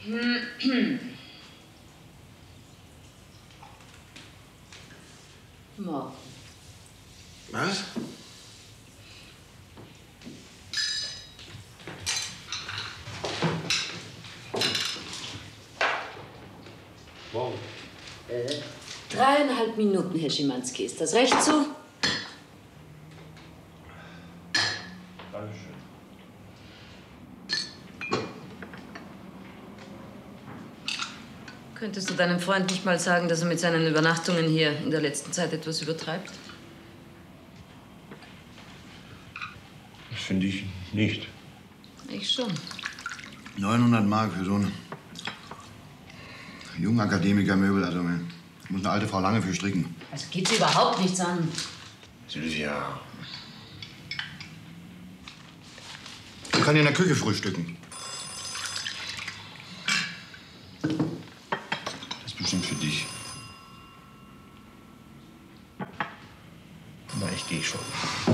Morgen. Was? Morgen. 3,5 Minuten, Herr Schimanski. Ist das recht so? Dankeschön. Könntest du deinem Freund nicht mal sagen, dass er mit seinen Übernachtungen hier in der letzten Zeit etwas übertreibt? Das finde ich nicht. Ich schon. 900 Mark für so einen jungen Akademiker-Möbel. Also, da muss eine alte Frau lange für stricken. Also geht's überhaupt nichts an. Sylvia. Ich kann in der Küche frühstücken. Das ist bestimmt für dich. Na, ich gehe schon.